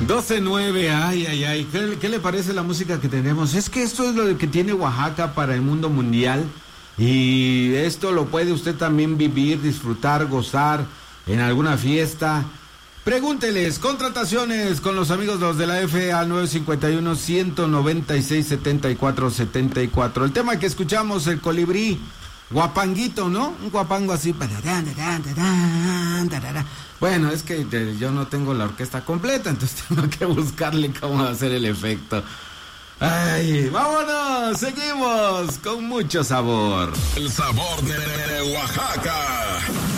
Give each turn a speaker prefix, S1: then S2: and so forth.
S1: 12:09, ay. ¿Qué le parece la música que tenemos? Es que esto es lo que tiene Oaxaca para el mundo mundial. Y esto lo puede usted también vivir, disfrutar, gozar en alguna fiesta. Pregúnteles, contrataciones con los amigos los de la F al 951-196-7474. El tema que escuchamos, el colibrí, guapanguito, ¿no? Un guapango así. Bueno, es que yo no tengo la orquesta completa, entonces tengo que buscarle cómo hacer el efecto. Ay, vámonos, seguimos con mucho sabor.
S2: El sabor de Oaxaca.